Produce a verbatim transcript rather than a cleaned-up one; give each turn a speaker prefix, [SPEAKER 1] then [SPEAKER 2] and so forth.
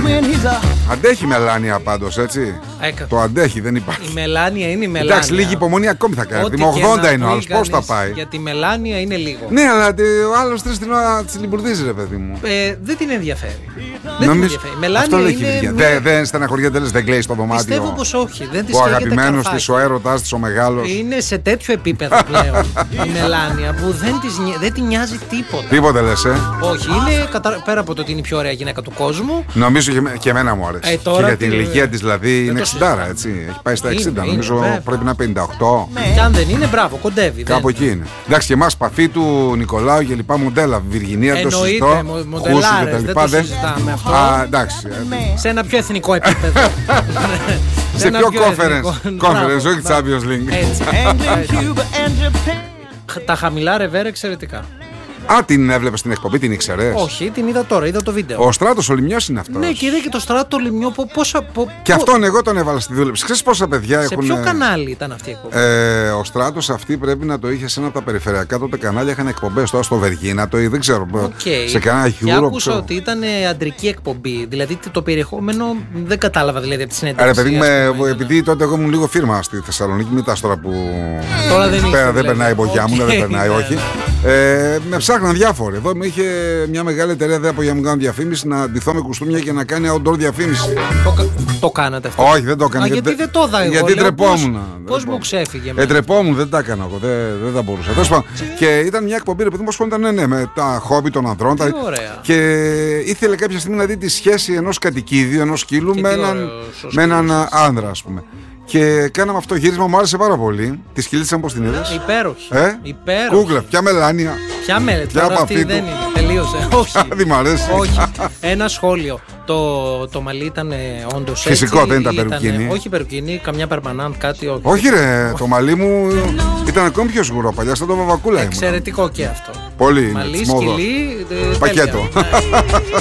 [SPEAKER 1] Αντέχει η Μελάνια πάντως, έτσι.
[SPEAKER 2] Έκα.
[SPEAKER 1] Το αντέχει, δεν υπάρχει.
[SPEAKER 2] Η Μελάνια είναι η Μελάνια.
[SPEAKER 1] Εντάξει, λίγη υπομονή ακόμη θα κάνει.
[SPEAKER 2] Ό,τι
[SPEAKER 1] Με
[SPEAKER 2] και
[SPEAKER 1] ογδόντα
[SPEAKER 2] να
[SPEAKER 1] είναι ο
[SPEAKER 2] πει
[SPEAKER 1] άλλος, πώς θα
[SPEAKER 2] κανείς,
[SPEAKER 1] πάει.
[SPEAKER 2] Για τη Μελάνια είναι λίγο.
[SPEAKER 1] Ναι, αλλά τε- ο άλλος τρεις την ώρα τη λιμπουρδίζει, ρε παιδί μου.
[SPEAKER 2] Ε, δεν την ενδιαφέρει. Δεν την
[SPEAKER 1] Νομίζω-
[SPEAKER 2] ενδιαφέρει. Η Μελάνια
[SPEAKER 1] Αυτό λέει
[SPEAKER 2] είναι.
[SPEAKER 1] χιλιά.
[SPEAKER 2] μια-
[SPEAKER 1] Δεν δεν στεναχωριέται, λες, δεν κλαίει στο δωμάτιο.
[SPEAKER 2] Πιστεύω πως όχι. Δεν της
[SPEAKER 1] Ο
[SPEAKER 2] καίγεται
[SPEAKER 1] αγαπημένος
[SPEAKER 2] καρφάκι.
[SPEAKER 1] της, ο έρωτας της, ο μεγάλος.
[SPEAKER 2] Είναι σε τέτοιο επίπεδο πλέον η Μελάνια που δεν, της, νοι- δεν την νοιάζει τίποτα.
[SPEAKER 1] Τίποτε λες, ε.
[SPEAKER 2] Όχι, είναι κατα... πέρα από το ότι είναι η πιο ωραία γυναίκα του κόσμου.
[SPEAKER 1] Νομίζω και, με- και εμένα μου άρεσε.
[SPEAKER 2] Ε, τώρα
[SPEAKER 1] και για την
[SPEAKER 2] τι-
[SPEAKER 1] ηλικία της δηλαδή είναι
[SPEAKER 2] το
[SPEAKER 1] εξήντα,
[SPEAKER 2] συζητάμε.
[SPEAKER 1] έτσι. Έχει πάει στα
[SPEAKER 2] Είναι,
[SPEAKER 1] εξήντα.
[SPEAKER 2] είναι,
[SPEAKER 1] Νομίζω
[SPEAKER 2] βέβαια.
[SPEAKER 1] πρέπει να είναι πενήντα οκτώ.
[SPEAKER 2] Και αν δεν είναι, μπράβο, κοντεύει.
[SPEAKER 1] Κάπου
[SPEAKER 2] δεν...
[SPEAKER 1] εκεί είναι. Εντάξει, και εμάς παφή του Νικολάου και λοιπά μοντέλα. Βιργινία, το
[SPEAKER 2] Εννοείται,
[SPEAKER 1] συζητώ.
[SPEAKER 2] μο-
[SPEAKER 1] Χούσου
[SPEAKER 2] μοντελάρες,
[SPEAKER 1] και τα
[SPEAKER 2] δεν
[SPEAKER 1] λοιπά.
[SPEAKER 2] το συζητάμε αυτό.
[SPEAKER 1] Α, εντάξει.
[SPEAKER 2] Σε ένα πιο εθνικό επίπεδο.
[SPEAKER 1] Σε
[SPEAKER 2] ένα
[SPEAKER 1] πιο
[SPEAKER 2] πιο
[SPEAKER 1] conference.
[SPEAKER 2] εθνικό.
[SPEAKER 1] Conference,
[SPEAKER 2] Μπράβο,
[SPEAKER 1] όχι Champions League.
[SPEAKER 2] Έτσι. Τα χαμηλά ρεβέρ εξαιρετικά.
[SPEAKER 1] Α, την έβλεπες στην εκπομπή, την ήξερες.
[SPEAKER 2] Όχι, την είδα τώρα, είδα το βίντεο.
[SPEAKER 1] Ο Στράτος ο Λιμιός είναι αυτός.
[SPEAKER 2] Ναι, και είδα και το Στράτο Λιμιό. πο- Πόσα. πο-
[SPEAKER 1] Και
[SPEAKER 2] πο-
[SPEAKER 1] αυτόν εγώ τον έβαλα στη δούλεψη. Ξέρεις πόσα παιδιά
[SPEAKER 2] Σε
[SPEAKER 1] έχουν.
[SPEAKER 2] ποιο κανάλι ήταν αυτή η εκπομπή?
[SPEAKER 1] Ε, ο Στράτος αυτή πρέπει να το είχε σε ένα από τα περιφερειακά τότε κανάλια. Είχαν εκπομπές τώρα στο Βεργίνα, το δεν ξέρω.
[SPEAKER 2] Okay.
[SPEAKER 1] Σε κανένα
[SPEAKER 2] Και
[SPEAKER 1] Europe.
[SPEAKER 2] άκουσα
[SPEAKER 1] ξέρω.
[SPEAKER 2] ότι ήταν ε, αντρική εκπομπή. Δηλαδή το περιεχόμενο δεν κατάλαβα δηλαδή από τη συνέντευξη.
[SPEAKER 1] Ρε παιδί μου,
[SPEAKER 2] ας
[SPEAKER 1] ε,
[SPEAKER 2] πούμε, ήταν.
[SPEAKER 1] επειδή τότε εγώ ήμουν λίγο φίρμα στη Θεσσαλονίκη, μετά τώρα που.
[SPEAKER 2] Τώρα δεν
[SPEAKER 1] πέρα
[SPEAKER 2] είστε,
[SPEAKER 1] δεν
[SPEAKER 2] δηλαδή.
[SPEAKER 1] περνάει η μπογιά μου,
[SPEAKER 2] Οκ,
[SPEAKER 1] δεν περνάει,
[SPEAKER 2] ναι,
[SPEAKER 1] όχι. Ε, με ψάχναν διάφοροι. Εδώ μου είχε μια μεγάλη εταιρεία δεν από για να μου κάνω διαφήμιση να ντυθώ με κουστούμια και να κάνει outdoor διαφήμιση.
[SPEAKER 2] Το, κα- το κάνατε αυτό?
[SPEAKER 1] Όχι, δεν το έκανα.
[SPEAKER 2] Α, γιατί δεν το είδα εγώ.
[SPEAKER 1] Γιατί
[SPEAKER 2] λέω,
[SPEAKER 1] τρεπόμουν.
[SPEAKER 2] Πώς μου ξέφυγε?
[SPEAKER 1] Ε,
[SPEAKER 2] εμένα.
[SPEAKER 1] τρεπόμουν, δεν τα έκανα εγώ. Δεν, δεν τα μπορούσα. Τέλος πάντων. Και ήταν μια εκπομπή, ρε παιδί μου, που ασχολούνταν, ναι, ναι, με τα χόμπι των ανδρών. τα-
[SPEAKER 2] Τι ωραία.
[SPEAKER 1] Και ήθελε κάποια στιγμή να δει τη σχέση ενός κατοικίδιου, ενός σκύλου
[SPEAKER 2] Και
[SPEAKER 1] με
[SPEAKER 2] τι
[SPEAKER 1] έναν,
[SPEAKER 2] ωραίος ο
[SPEAKER 1] με έναν
[SPEAKER 2] σκύλος.
[SPEAKER 1] άνδρα, ας πούμε. Και κάναμε αυτό γύρισμα, μου άρεσε πάρα πολύ. Τη σκυλίτσα πώς την είδες?
[SPEAKER 2] Υπέροχη.
[SPEAKER 1] Ε?
[SPEAKER 2] Υπέροχη.
[SPEAKER 1] Κούκλα, ποια μελάνια.
[SPEAKER 2] Ποια μέλη,
[SPEAKER 1] Ποια
[SPEAKER 2] τώρα
[SPEAKER 1] επαφή
[SPEAKER 2] αυτή
[SPEAKER 1] του.
[SPEAKER 2] δεν είναι. Τελείωσε. Όχι.
[SPEAKER 1] Δεν μ' αρέσει.
[SPEAKER 2] Όχι. Ένα σχόλιο. Το, το μαλλί ήταν όντως έτσι.
[SPEAKER 1] Φυσικό, δεν ήταν
[SPEAKER 2] ήτανε-
[SPEAKER 1] περουκίνι.
[SPEAKER 2] Όχι περουκίνι, καμιά περμανάντ, κάτι όχι.
[SPEAKER 1] Όχι ρε, το μαλλί μου ήταν ακόμη πιο σγουρό παλιά, σαν το βαβακούλα ήμουν.
[SPEAKER 2] Εξαιρετικό και αυτό.
[SPEAKER 1] Πολύ είναι,
[SPEAKER 2] Μαλλί,
[SPEAKER 1] της μόδας.
[SPEAKER 2] σκυλί, ε,
[SPEAKER 1] Πακέτο.
[SPEAKER 2] τέλεια.